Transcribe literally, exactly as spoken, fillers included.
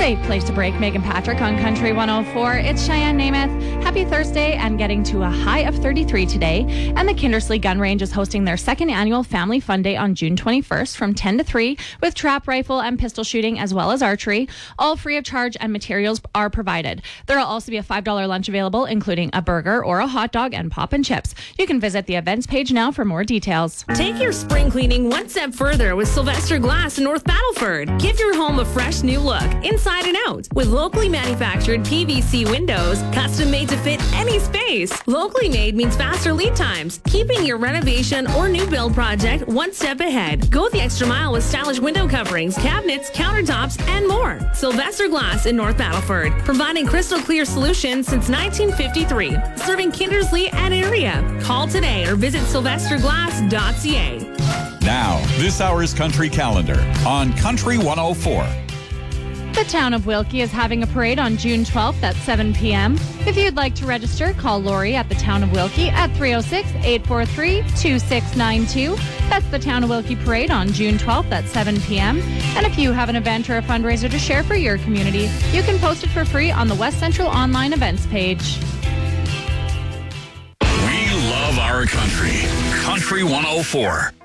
Safe place to break. Megan Patrick on Country one oh four. It's Cheyenne Namath. Happy Thursday and getting to a high of thirty-three today. And the Kindersley Gun Range is hosting their second annual Family Fun Day on June twenty-first from ten to three with trap rifle and pistol shooting as well as archery. All free of charge and materials are provided. There will also be a five dollars lunch available, including a burger or a hot dog and pop and chips. You can visit the events page now for more details. Take your spring cleaning one step further with Sylvester Glass in North Battleford. Give your home a fresh new look, inside and out, with locally manufactured P V C windows, custom made to fit any space. Locally made means faster lead times, keeping your renovation or new build project one step ahead. Go the extra mile with stylish window coverings, cabinets, countertops, and more. Sylvester Glass in North Battleford, providing crystal clear solutions since nineteen fifty-three, serving Kindersley and area. Call today or visit sylvester glass dot c a. Now, this hour's Country Calendar on Country one oh four. The town of Wilkie is having a parade on June twelfth at seven p.m. If you'd like to register, call Lori at the town of Wilkie at three oh six, eight four three, two six nine two. That's the Town of Wilkie Parade on June twelfth at seven p.m. And if you have an event or a fundraiser to share for your community, you can post it for free on the West Central Online Events page. We love our country. Country one oh four.